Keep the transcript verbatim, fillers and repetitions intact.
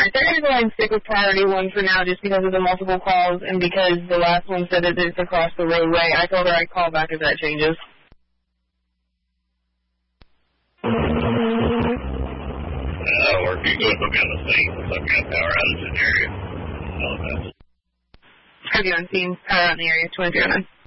I think I'm going to stick with priority one for now just because of the multiple calls and because the last one said that it's across the roadway. I told her I'd call back if that changes. Uh, or if you go look on the scene for some kind of power outage in the area. Have you on scene? Power out in the area, two one zero nine.